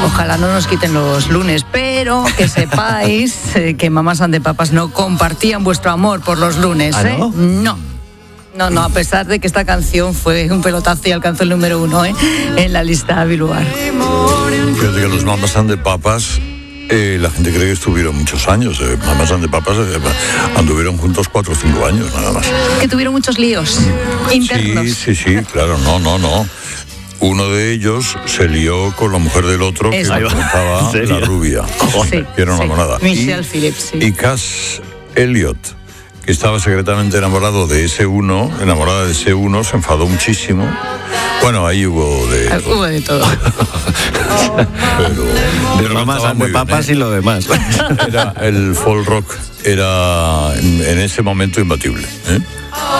Ojalá no nos quiten los lunes, pero que sepáis que Mamas and the Papas no compartían vuestro amor por los lunes, ¿eh? No, a pesar de que esta canción fue un pelotazo y alcanzó el número 1 en la lista Billboard. Fíjate que los Mamas and the Papas, la gente cree que estuvieron muchos años. Mamas and the Papas anduvieron juntos 4 o 5 años, nada más. Que tuvieron muchos líos internos. Sí, claro, no. Uno de ellos se lió con la mujer del otro, que estaba la rubia. Que era una monada. Michelle Phillips, sí. Y Cass Elliot, que estaba secretamente enamorada de ese uno, se enfadó muchísimo. Bueno, ahí hubo de todo. Pero Mamas and the Papas y lo demás. El folk rock era en ese momento imbatible, ¿eh?